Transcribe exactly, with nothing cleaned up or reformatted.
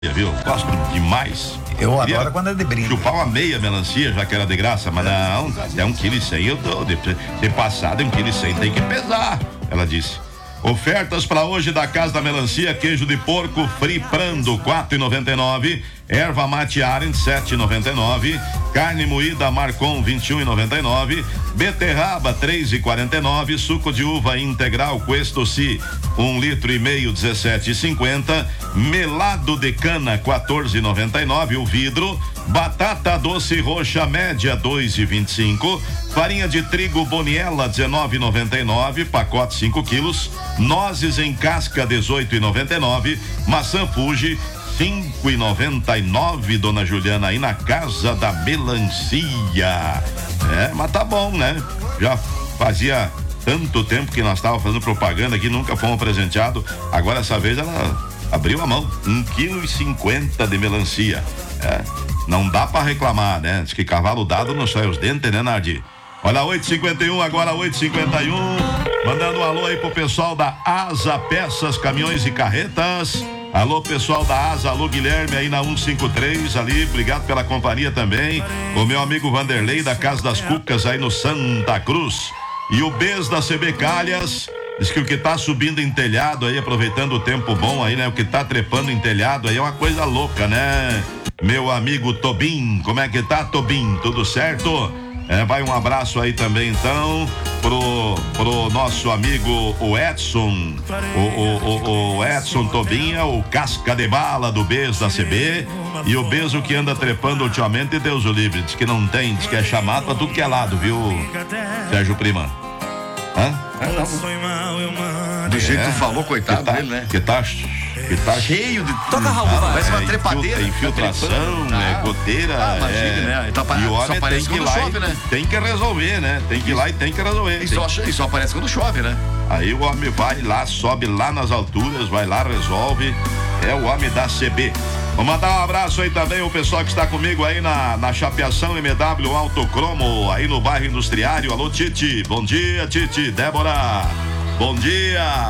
Viu? Gosto demais. Eu Queria adoro quando é de brinde. Chupar uma meia melancia, já que era de graça, mas não, é um quilo e cem eu dou. De passado, é um quilo e cem, tem que pesar, ela disse. Ofertas para hoje da Casa da Melancia: queijo de porco Free Prando, quatro e noventa e nove. Erva mate Arendt, sete e noventa e nove. Carne moída Marcon, vinte e um e noventa e nove. Beterraba, três e quarenta e nove. Suco de uva integral Questo Si, um litro e meio, dezessete e cinquenta. Melado de cana, quatorze e noventa e nove. O vidro. Batata doce roxa média, dois e vinte e cinco. Farinha de trigo Boniela, dezenove e noventa e nove. Pacote cinco quilos. Nozes em casca, dezoito e noventa e nove. Maçã Fuji, cinco e noventa e nove, dona Juliana, aí na Casa da Melancia. É, mas tá bom, né? Já fazia tanto tempo que nós estávamos fazendo propaganda aqui, nunca fomos presenteados. Agora essa vez ela abriu a mão. Um quilo e cinquenta de melancia. É, não dá pra reclamar, né? Diz que cavalo dado não sai os dentes, né, Nardi? Olha, oito e cinquenta e um, agora oito e cinquenta e um. Mandando um alô aí pro pessoal da Asa Peças, Caminhões e Carretas. Alô, pessoal da Asa, alô, Guilherme aí na cento e cinquenta e três ali, obrigado pela companhia também. O meu amigo Vanderlei da Casa das Cucas aí no Santa Cruz. E o Bez da C B Calhas, diz que o que tá subindo em telhado aí, aproveitando o tempo bom aí, né? O que tá trepando em telhado aí é uma coisa louca, né? Meu amigo Tobin, como é que tá, Tobin? Tudo certo? É, vai um abraço aí também, então, pro, pro nosso amigo o Edson, o, o, o, o Edson Tobinha, o casca de bala do Bez da C B, e o Bezo que anda trepando ultimamente, Deus o livre, diz que não tem, diz que é chamado pra tudo que é lado, viu, Sérgio Prima? Hã? É, do jeito que tu falou, coitado tá, dele, né? Que tá, que tá cheio de... Toca, Raul, ah, vai. Parece uma é, trepadeira. Infiltração, tá né? Goteira. Ah, imagina, é, né? Então, e o homem aparece tem que ir quando lá chove, e, né? tem que resolver, né? Tem que ir lá e tem que resolver. E só, tem... e só aparece quando chove, né? Aí o homem vai lá, sobe lá nas alturas, vai lá, resolve. É o homem da C B. Vou mandar um abraço aí também o pessoal que está comigo aí na, na chapeação M W Autocromo, aí no bairro Industriário. Alô, Titi. Bom dia, Titi. Débora. Bom dia.